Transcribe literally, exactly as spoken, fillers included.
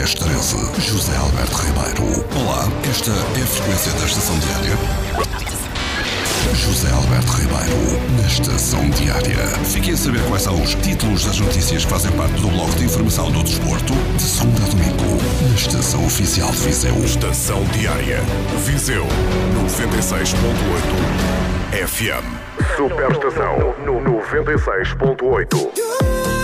dez treze, José Alberto Ribeiro. Olá, esta é a frequência da Estação Diária. José Alberto Ribeiro, na Estação Diária. Fiquem a saber quais são os títulos das notícias que fazem parte do bloco de informação do desporto, de segunda a domingo, na Estação Oficial de Viseu. Estação Diária, Viseu, noventa e seis ponto oito F M. Superestação no noventa e seis ponto oito.